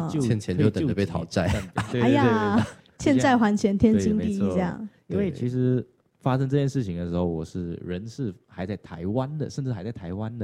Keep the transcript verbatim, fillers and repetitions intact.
嗯， 就欠钱就等着被讨债。 对对对对哎呀，欠债还钱，天经地义这样。 因为其实发生这件事情的时候，我是人是还在台湾的，甚至还在台湾的。